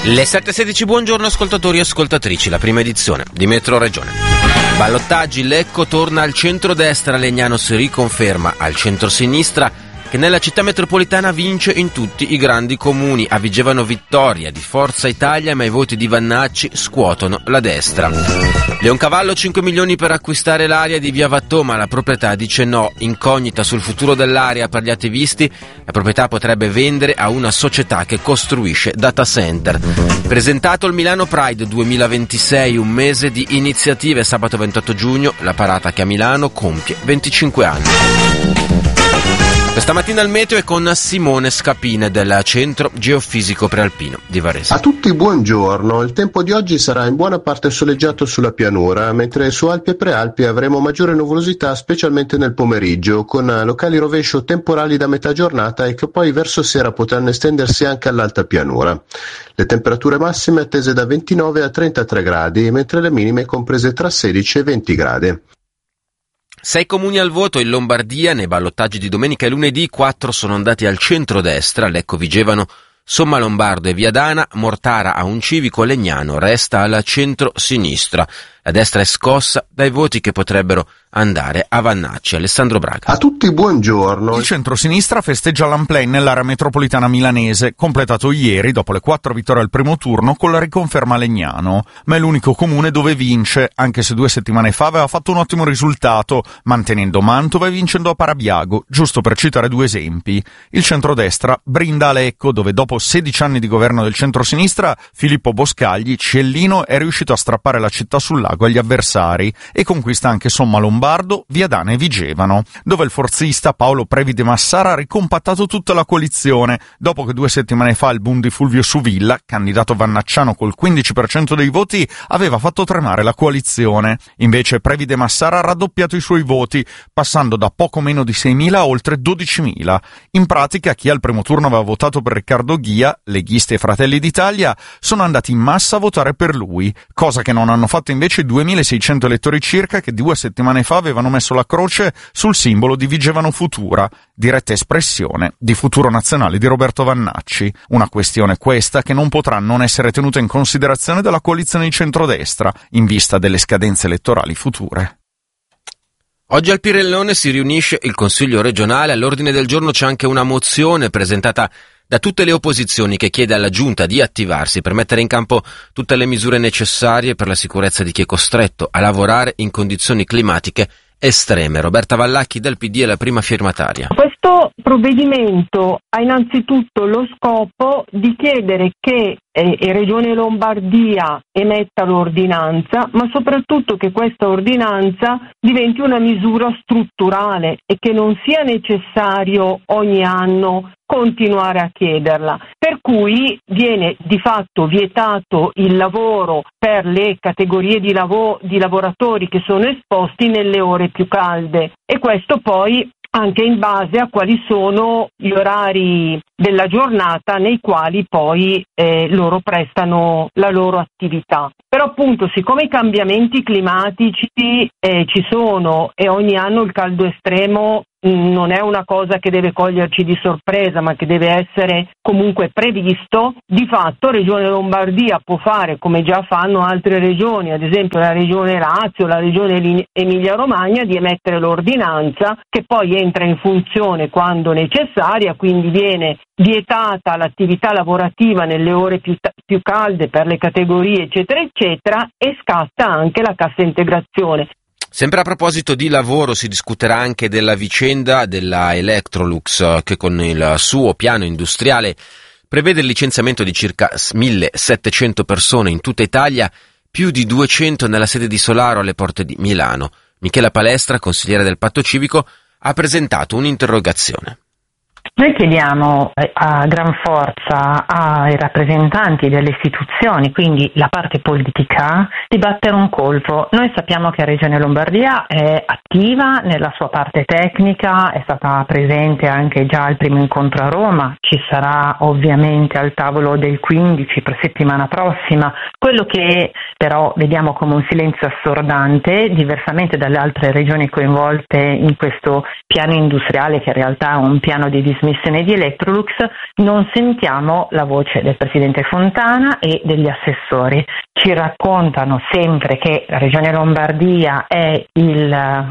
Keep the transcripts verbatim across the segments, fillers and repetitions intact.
Le sette e sedici, buongiorno ascoltatori e ascoltatrici, la prima edizione di Metro Regione. Ballottaggi, Lecco torna al centrodestra, Legnano si riconferma al centrosinistra, che nella città metropolitana vince in tutti i grandi comuni. A Vigevano vittoria di Forza Italia, ma i voti di Vannacci scuotono la destra. Leoncavallo, cinque milioni per acquistare l'area di Via Vattò, ma la proprietà dice no. Incognita sul futuro dell'area per gli attivisti, la proprietà potrebbe vendere a una società che costruisce data center. Presentato il Milano Pride duemilaventisei, un mese di iniziative. Sabato ventotto giugno la parata che a Milano compie venticinque anni. Questa mattina il meteo è con Simone Scapine del Centro Geofisico Prealpino di Varese. A tutti buongiorno, il tempo di oggi sarà in buona parte soleggiato sulla pianura, mentre su Alpi e Prealpi avremo maggiore nuvolosità specialmente nel pomeriggio, con locali rovescio temporali da metà giornata e che poi verso sera potranno estendersi anche all'alta pianura. Le temperature massime attese da ventinove a trentatré gradi, mentre le minime comprese tra sedici e venti gradi. Sei comuni al voto in Lombardia, nei ballottaggi di domenica e lunedì, quattro sono andati al centrodestra, Lecco, Vigevano, Sommalombardo e Viadana, Mortara ha un civico, Legnano resta alla centro-sinistra. La destra è scossa dai voti che potrebbero andare a Vannacci. Alessandro Braga. A tutti buongiorno. Il centro-sinistra festeggia l'Amplay nell'area metropolitana milanese, completato ieri dopo le quattro vittorie al primo turno con la riconferma Legnano, ma è l'unico comune dove vince, anche se due settimane fa aveva fatto un ottimo risultato, mantenendo Mantova e vincendo a Parabiago, giusto per citare due esempi. Il centrodestra brinda a Lecco, dove dopo sedici anni di governo del centro-sinistra, Filippo Boscagli, Ciellino, è riuscito a strappare la città sul lago agli avversari e conquista anche Sommalombardo, Viadana e Vigevano, dove il forzista Paolo Previ de Massara ha ricompattato tutta la coalizione, dopo che due settimane fa il boom di Fulvio Suvilla, candidato vannacciano col quindici per cento dei voti, aveva fatto tremare la coalizione. Invece Previ de Massara ha raddoppiato i suoi voti, passando da poco meno di seimila a oltre dodicimila. In pratica, chi al primo turno aveva votato per Riccardo Ghia, leghisti e Fratelli d'Italia, sono andati in massa a votare per lui, cosa che non hanno fatto invece i duemilaseicento elettori circa che due settimane fa avevano messo la croce sul simbolo di Vigevano Futura, diretta espressione di Futuro Nazionale di Roberto Vannacci. Una questione questa che non potrà non essere tenuta in considerazione dalla coalizione di centrodestra, in vista delle scadenze elettorali future. Oggi al Pirellone si riunisce il Consiglio regionale. All'ordine del giorno c'è anche una mozione presentata da tutte le opposizioni che chiede alla Giunta di attivarsi per mettere in campo tutte le misure necessarie per la sicurezza di chi è costretto a lavorare in condizioni climatiche estreme. Roberta Vallacchi del P D è la prima firmataria. Questo provvedimento ha innanzitutto lo scopo di chiedere che eh, Regione Lombardia emetta l'ordinanza, ma soprattutto che questa ordinanza diventi una misura strutturale e che non sia necessario ogni anno continuare a chiederla, per cui viene di fatto vietato il lavoro per le categorie di, lavo- di lavoratori che sono esposti nelle ore più calde, e questo poi anche in base a quali sono gli orari della giornata nei quali poi eh, loro prestano la loro attività. Però appunto, siccome i cambiamenti climatici eh, ci sono e ogni anno il caldo estremo non è una cosa che deve coglierci di sorpresa, ma che deve essere comunque previsto, di fatto Regione Lombardia può fare come già fanno altre regioni, ad esempio la Regione Lazio, la Regione Emilia Romagna, di emettere l'ordinanza che poi entra in funzione quando necessaria, quindi viene vietata l'attività lavorativa nelle ore più, t- più calde per le categorie eccetera eccetera, e scatta anche la cassa integrazione. Sempre a proposito di lavoro si discuterà anche della vicenda della Electrolux, che con il suo piano industriale prevede il licenziamento di circa millesettecento persone in tutta Italia, più di duecento nella sede di Solaro alle porte di Milano. Michela Palestra, consigliere del Patto Civico, ha presentato un'interrogazione. Noi chiediamo a gran forza ai rappresentanti delle istituzioni, quindi la parte politica, di battere un colpo. Noi sappiamo che la Regione Lombardia è attiva nella sua parte tecnica, è stata presente anche già al primo incontro a Roma, ci sarà ovviamente al tavolo del quindici per settimana prossima. Quello che però vediamo come un silenzio assordante, diversamente dalle altre regioni coinvolte in questo piano industriale, che in realtà è un piano di dismantellare trasmissione di Electrolux, non sentiamo la voce del presidente Fontana e degli assessori. Ci raccontano sempre che la Regione Lombardia è il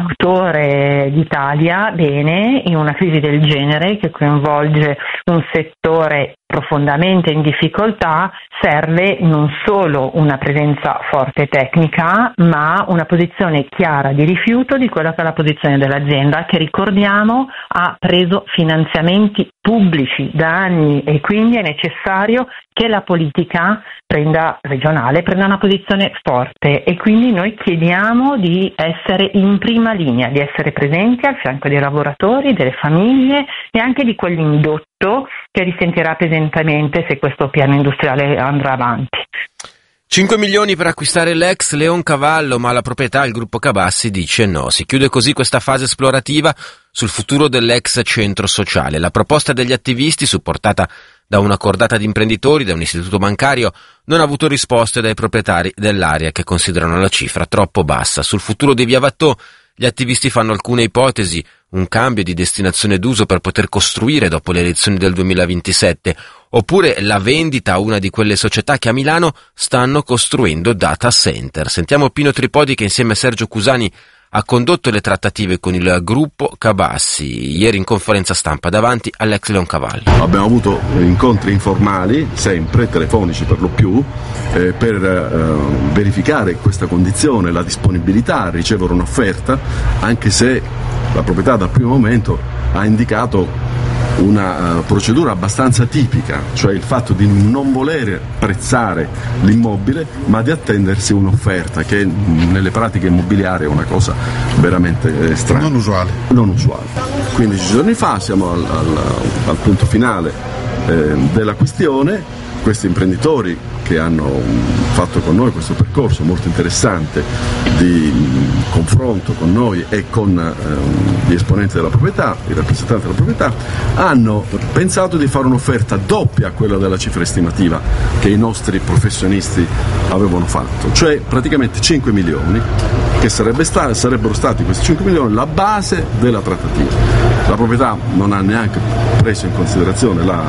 motore d'Italia. Bene, in una crisi del genere che coinvolge un settore profondamente in difficoltà serve non solo una presenza forte tecnica, ma una posizione chiara di rifiuto di quella che è la posizione dell'azienda, che, ricordiamo, ha preso finanziamenti pubblici da anni, e quindi è necessario che la politica prenda regionale prenda una posizione forte, e quindi noi chiediamo di essere in prima linea, di essere presenti al fianco dei lavoratori, delle famiglie e anche di quell'indotto che risentirà pesantemente se questo piano industriale andrà avanti. cinque milioni per acquistare l'ex Leoncavallo, ma la proprietà, il gruppo Cabassi, dice no. Si chiude così questa fase esplorativa sul futuro dell'ex centro sociale. La proposta degli attivisti, supportata da una cordata di imprenditori, da un istituto bancario, non ha avuto risposte dai proprietari dell'area, che considerano la cifra troppo bassa. Sul futuro di Via Vattò gli attivisti fanno alcune ipotesi: un cambio di destinazione d'uso per poter costruire dopo le elezioni del duemilaventisette, oppure la vendita a una di quelle società che a Milano stanno costruendo data center. Sentiamo Pino Tripodi, che insieme a Sergio Cusani ha condotto le trattative con il gruppo Cabassi ieri in conferenza stampa davanti all'ex Leoncavallo. Abbiamo avuto incontri informali, sempre telefonici per lo più, eh, per eh, verificare questa condizione, la disponibilità a ricevere un'offerta, anche se la proprietà dal primo momento ha indicato una uh, procedura abbastanza tipica, cioè il fatto di non volere prezzare l'immobile ma di attendersi un'offerta, che mh, nelle pratiche immobiliari è una cosa veramente eh, strana. Non usuale. Non usuale. quindici giorni fa siamo al, al, al punto finale eh, della questione. Questi imprenditori che hanno fatto con noi questo percorso molto interessante di confronto con noi e con eh, gli esponenti della proprietà, i rappresentanti della proprietà, hanno pensato di fare un'offerta doppia a quella della cifra estimativa che i nostri professionisti avevano fatto, cioè praticamente cinque milioni, che sarebbe sta- sarebbero stati questi cinque milioni la base della trattativa. La proprietà non ha neanche preso in considerazione la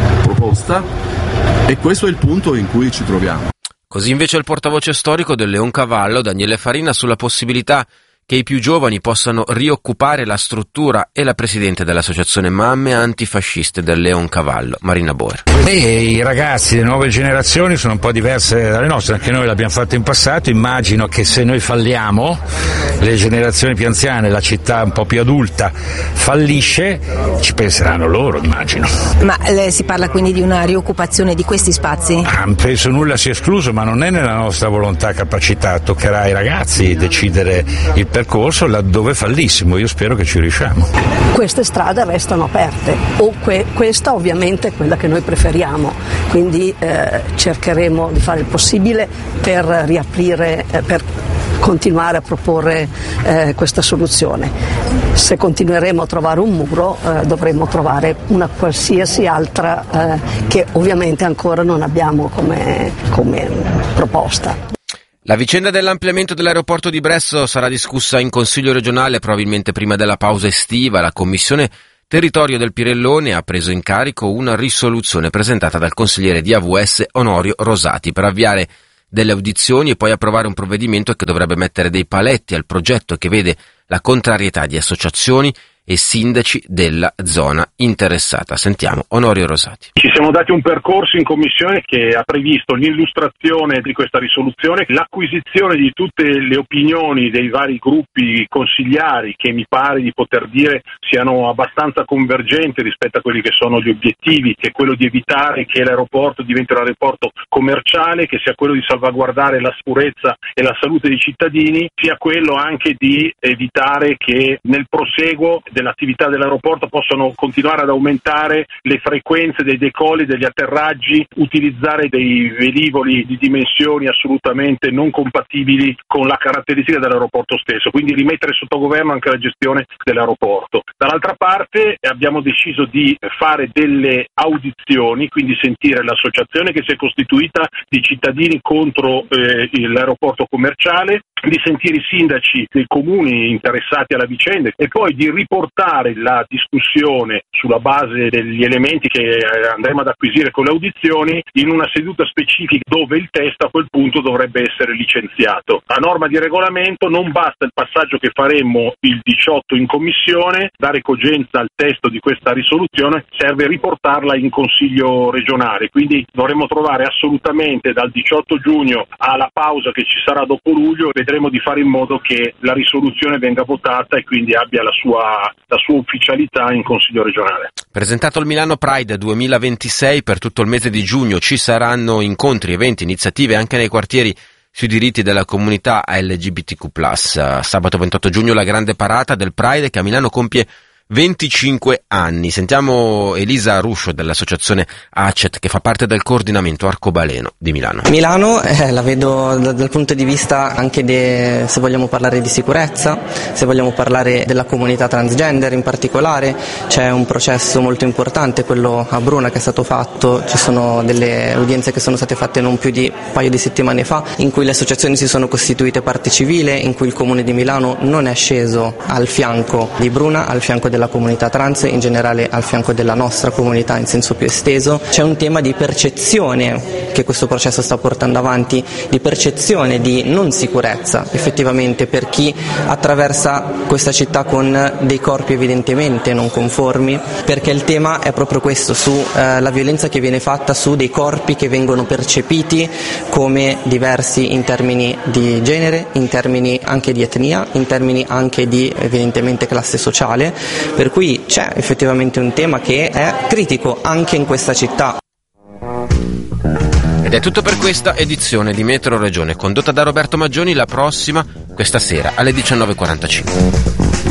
proposta, e questo è il punto in cui ci troviamo. Così invece il portavoce storico del Leoncavallo, Daniele Farina, sulla possibilità che i più giovani possano rioccupare la struttura, e la presidente dell'associazione Mamme Antifasciste del Leoncavallo, Marina Boer. Beh, i ragazzi, le nuove generazioni sono un po' diverse dalle nostre, anche noi l'abbiamo fatto in passato. Immagino che se noi falliamo, le generazioni più anziane, la città un po' più adulta fallisce, ci penseranno loro, immagino. Ma eh, si parla quindi di una rioccupazione di questi spazi? Ah, penso nulla sia escluso, ma non è nella nostra volontà, capacità. Toccherà ai ragazzi decidere il percorso laddove fallissimo. Io spero che ci riusciamo. Queste strade restano aperte, o que- questa ovviamente è quella che noi preferiamo, quindi eh, cercheremo di fare il possibile per riaprire, eh, per continuare a proporre eh, questa soluzione. Se continueremo a trovare un muro eh, dovremo trovare una qualsiasi altra eh, che ovviamente ancora non abbiamo come, come proposta. La vicenda dell'ampliamento dell'aeroporto di Bresso sarà discussa in Consiglio regionale probabilmente prima della pausa estiva. La Commissione Territorio del Pirellone ha preso in carico una risoluzione presentata dal consigliere di A V S Onorio Rosati per avviare delle audizioni e poi approvare un provvedimento che dovrebbe mettere dei paletti al progetto, che vede la contrarietà di associazioni e sindaci della zona interessata. Sentiamo Onorio Rosati. Ci siamo dati un percorso in commissione che ha previsto l'illustrazione di questa risoluzione, l'acquisizione di tutte le opinioni dei vari gruppi consigliari, che mi pare di poter dire siano abbastanza convergenti rispetto a quelli che sono gli obiettivi, che è quello di evitare che l'aeroporto diventi un aeroporto commerciale, che sia quello di salvaguardare la sicurezza e la salute dei cittadini, sia quello anche di evitare che nel proseguo dell'attività dell'aeroporto possano continuare ad aumentare le frequenze dei decolli, degli atterraggi, utilizzare dei velivoli di dimensioni assolutamente non compatibili con la caratteristica dell'aeroporto stesso, quindi rimettere sotto governo anche la gestione dell'aeroporto. Dall'altra parte abbiamo deciso di fare delle audizioni, quindi sentire l'associazione che si è costituita di cittadini contro eh, l'aeroporto commerciale, di sentire i sindaci dei comuni interessati alla vicenda e poi di riportare riportare la discussione sulla base degli elementi che andremo ad acquisire con le audizioni in una seduta specifica dove il testo a quel punto dovrebbe essere licenziato. A norma di regolamento non basta il passaggio che faremmo il diciotto in commissione, dare cogenza al testo di questa risoluzione, serve riportarla in Consiglio regionale, quindi dovremo trovare assolutamente dal diciotto giugno alla pausa che ci sarà dopo luglio, vedremo di fare in modo che la risoluzione venga votata e quindi abbia la sua, la sua ufficialità in Consiglio regionale. Presentato il Milano Pride duemilaventisei, per tutto il mese di giugno ci saranno incontri, eventi, iniziative anche nei quartieri sui diritti della comunità L G B T Q plus. Sabato ventotto giugno la grande parata del Pride che a Milano compie venticinque anni. Sentiamo Elisa Ruscio dell'associazione A C E T che fa parte del coordinamento Arcobaleno di Milano. Milano eh, la vedo da, dal punto di vista anche de, se vogliamo parlare di sicurezza, se vogliamo parlare della comunità transgender in particolare. C'è un processo molto importante, quello a Bruna, che è stato fatto. Ci sono delle udienze che sono state fatte non più di un paio di settimane fa, in cui le associazioni si sono costituite parte civile, in cui il Comune di Milano non è sceso al fianco di Bruna, al fianco della comunità trans, in generale al fianco della nostra comunità in senso più esteso. C'è un tema di percezione che questo processo sta portando avanti, di percezione di non sicurezza effettivamente per chi attraversa questa città con dei corpi evidentemente non conformi, perché il tema è proprio questo, su eh, la violenza che viene fatta su dei corpi che vengono percepiti come diversi in termini di genere, in termini anche di etnia, in termini anche di evidentemente classe sociale. Per cui c'è effettivamente un tema che è critico anche in questa città. Ed è tutto per questa edizione di Metro Regione, condotta da Roberto Maggioni. La prossima questa sera alle diciannove e quarantacinque.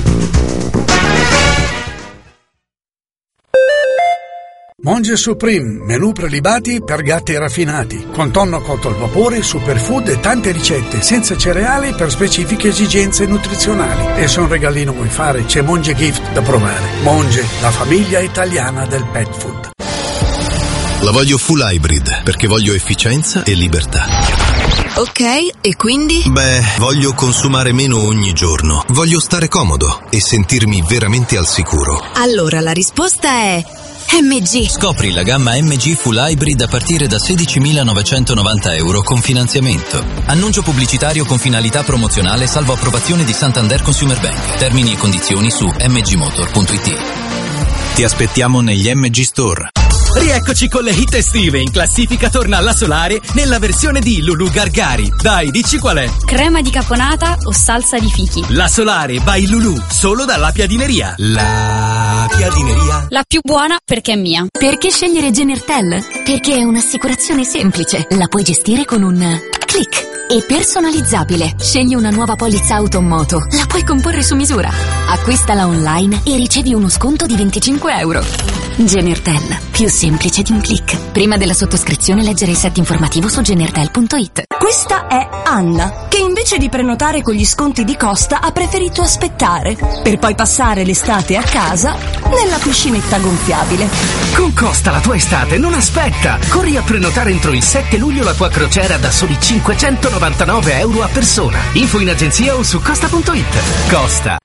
Monge Supreme, menù prelibati per gatti raffinati, con tonno cotto al vapore, superfood e tante ricette, senza cereali per specifiche esigenze nutrizionali. E se un regalino vuoi fare, c'è Monge Gift da provare. Monge, la famiglia italiana del pet food. La voglio full hybrid, perché voglio efficienza e libertà. Ok, e quindi? Beh, voglio consumare meno ogni giorno. Voglio stare comodo e sentirmi veramente al sicuro. Allora la risposta è M G. Scopri la gamma M G Full Hybrid a partire da sedicimilanovecentonovanta euro con finanziamento. Annuncio pubblicitario con finalità promozionale salvo approvazione di Santander Consumer Bank. Termini e condizioni su m g motor punto i t. Ti aspettiamo negli M G Store. Rieccoci con le hit estive. In classifica torna la Solare nella versione di Lulu Gargari. Dai, dici qual è? Crema di caponata o salsa di fichi? La Solare by Lulu, solo dalla Piadineria. La Piadineria. La più buona perché è mia. Perché scegliere Genertel? Perché è un'assicurazione semplice. La puoi gestire con un click. E personalizzabile. Scegli una nuova polizza auto o moto. La puoi comporre su misura. Acquistala online e ricevi uno sconto di venticinque euro. Genertel, più semplice di un click. Prima della sottoscrizione leggere il set informativo su genertel punto it. Questa è Anna, che invece di prenotare con gli sconti di Costa ha preferito aspettare, per poi passare l'estate a casa nella piscinetta gonfiabile. Con Costa la tua estate non aspetta. Corri a prenotare entro il sette luglio la tua crociera da soli cinquecentonovantanove euro a persona. Info in agenzia o su costa punto it. Costa.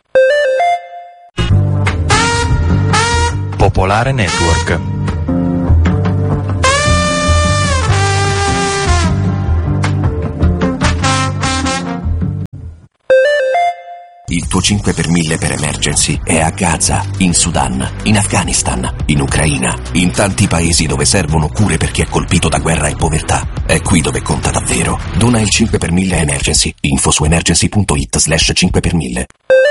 Popolare Network. Il tuo cinque per mille per emergency è a Gaza, in Sudan, in Afghanistan, in Ucraina, in tanti paesi dove servono cure per chi è colpito da guerra e povertà. È qui dove conta davvero. Dona il cinque per mille emergency. Info su emergency punto it slash cinque per mille.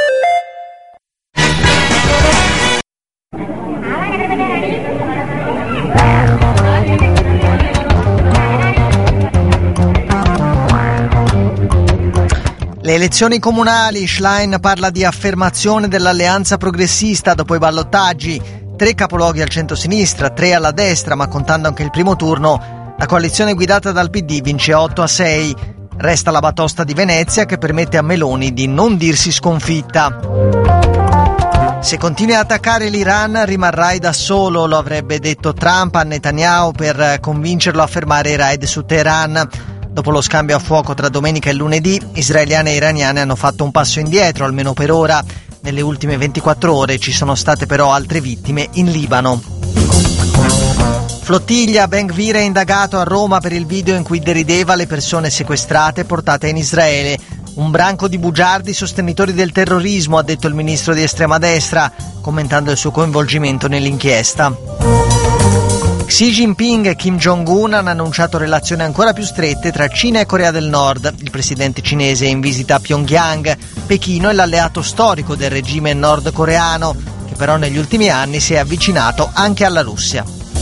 Le elezioni comunali, Schlein parla di affermazione dell'alleanza progressista dopo i ballottaggi, tre capoluoghi al centro-sinistra, tre alla destra, ma contando anche il primo turno, la coalizione guidata dal P D vince otto a sei. Resta la batosta di Venezia che permette a Meloni di non dirsi sconfitta. Se continui a attaccare l'Iran rimarrai da solo, lo avrebbe detto Trump a Netanyahu per convincerlo a fermare i raid su Teheran. Dopo lo scambio a fuoco tra domenica e lunedì, israeliani e iraniani hanno fatto un passo indietro, almeno per ora. Nelle ultime ventiquattro ore ci sono state però altre vittime in Libano. Flottiglia, Ben Gvir è indagato a Roma per il video in cui derideva le persone sequestrate e portate in Israele. Un branco di bugiardi sostenitori del terrorismo, ha detto il ministro di estrema destra, commentando il suo coinvolgimento nell'inchiesta. Xi Jinping e Kim Jong-un hanno annunciato relazioni ancora più strette tra Cina e Corea del Nord. Il presidente cinese è in visita a Pyongyang. Pechino è l'alleato storico del regime nordcoreano, che però negli ultimi anni si è avvicinato anche alla Russia.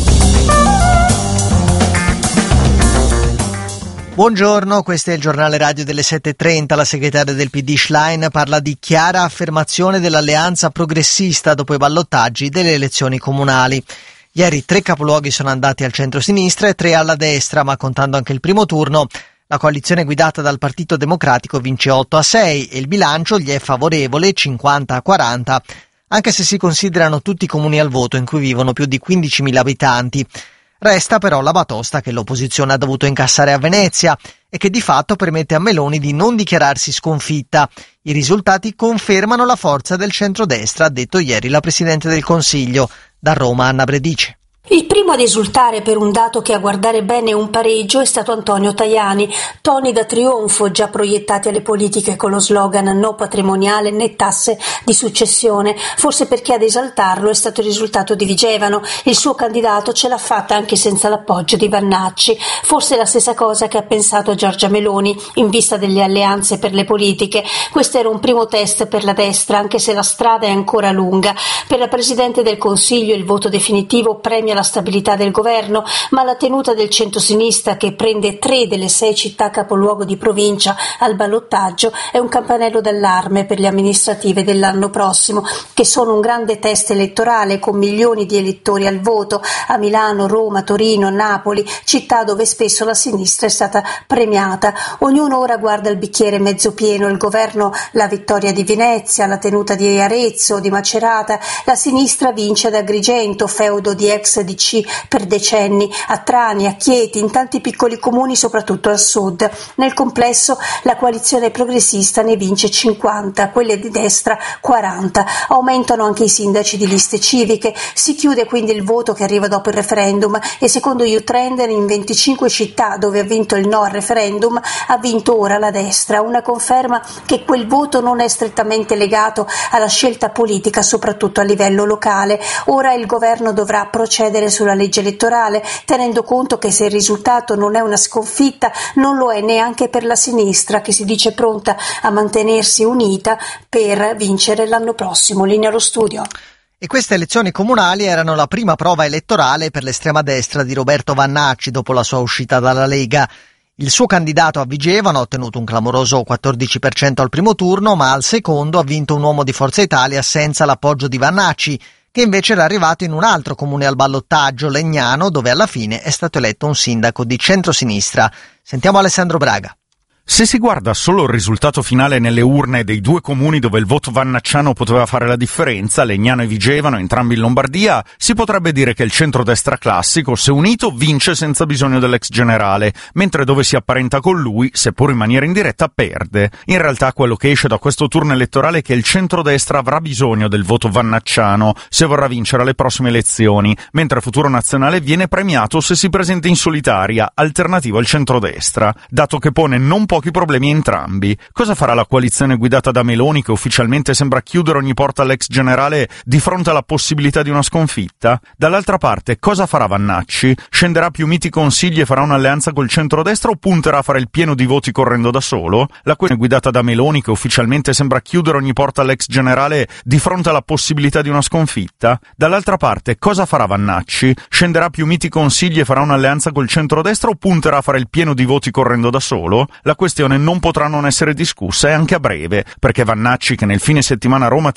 Buongiorno, questo è il giornale radio delle sette e trenta. La segretaria del P D Schlein parla di chiara affermazione dell'alleanza progressista dopo i ballottaggi delle elezioni comunali. Ieri tre capoluoghi sono andati al centro-sinistra e tre alla destra, ma contando anche il primo turno, la coalizione guidata dal Partito Democratico vince otto a sei e il bilancio gli è favorevole cinquanta a quaranta, anche se si considerano tutti i comuni al voto in cui vivono più di quindicimila abitanti. Resta però la batosta che l'opposizione ha dovuto incassare a Venezia e che di fatto permette a Meloni di non dichiararsi sconfitta. I risultati confermano la forza del centrodestra, ha detto ieri la Presidente del Consiglio. Da Roma Anna Bredice. Il primo ad esultare per un dato che a guardare bene è un pareggio è stato Antonio Tajani, toni da trionfo già proiettati alle politiche con lo slogan no patrimoniale né tasse di successione, forse perché ad esaltarlo è stato il risultato di Vigevano, il suo candidato ce l'ha fatta anche senza l'appoggio di Vannacci, forse la stessa cosa che ha pensato Giorgia Meloni in vista delle alleanze per le politiche. Questo era un primo test per la destra, anche se la strada è ancora lunga. Per la Presidente del Consiglio il voto definitivo premia la stabilità del governo, ma la tenuta del centrosinistra, che prende tre delle sei città capoluogo di provincia al ballottaggio, è un campanello d'allarme per le amministrative dell'anno prossimo, che sono un grande test elettorale con milioni di elettori al voto a Milano, Roma, Torino, Napoli, città dove spesso la sinistra è stata premiata. Ognuno ora guarda il bicchiere mezzo pieno, il governo la vittoria di Venezia, la tenuta di Arezzo, di Macerata, la sinistra vince ad Agrigento, feudo di ex D C per decenni, a Trani, a Chieti, in tanti piccoli comuni soprattutto al sud. Nel complesso la coalizione progressista ne vince cinquanta, quelle di destra quaranta. Aumentano anche i sindaci di liste civiche, si chiude quindi il voto che arriva dopo il referendum e secondo U-Trend in venticinque città dove ha vinto il no al referendum ha vinto ora la destra, una conferma che quel voto non è strettamente legato alla scelta politica soprattutto a livello locale. Ora il governo dovrà procedere sulla legge elettorale, tenendo conto che se il risultato non è una sconfitta, non lo è neanche per la sinistra, che si dice pronta a mantenersi unita per vincere l'anno prossimo. Linea allo studio. E queste elezioni comunali erano la prima prova elettorale per l'estrema destra di Roberto Vannacci dopo la sua uscita dalla Lega. Il suo candidato a Vigevano ha ottenuto un clamoroso quattordici per cento al primo turno, ma al secondo ha vinto un uomo di Forza Italia senza l'appoggio di Vannacci, che invece era arrivato in un altro comune al ballottaggio, Legnano, dove alla fine è stato eletto un sindaco di centrosinistra. Sentiamo Alessandro Braga. Se si guarda solo il risultato finale nelle urne dei due comuni dove il voto vannacciano poteva fare la differenza, Legnano e Vigevano, entrambi in Lombardia, si potrebbe dire che il centrodestra classico, se unito, vince senza bisogno dell'ex generale, mentre dove si apparenta con lui, seppur in maniera indiretta, perde. In realtà quello che esce da questo turno elettorale è che il centrodestra avrà bisogno del voto vannacciano se vorrà vincere alle prossime elezioni, mentre Futuro Nazionale viene premiato se si presenta in solitaria, alternativo al centrodestra, dato che pone non pochi problemi entrambi. Cosa farà la coalizione guidata da Meloni, che ufficialmente sembra chiudere ogni porta all'ex generale di fronte alla possibilità di una sconfitta? Dall'altra parte, cosa farà Vannacci? Scenderà più miti consigli e farà un'alleanza col centrodestra o punterà a fare il pieno di voti correndo da solo? La coalizione guidata da Meloni, che ufficialmente sembra chiudere ogni porta all'ex generale di fronte alla possibilità di una sconfitta? Dall'altra parte, cosa farà Vannacci? Scenderà più miti consigli e farà un'alleanza col centrodestra o punterà a fare il pieno di voti correndo da solo? La questione non potrà non essere discussa e anche a breve, perché Vannacci, che nel fine settimana a Roma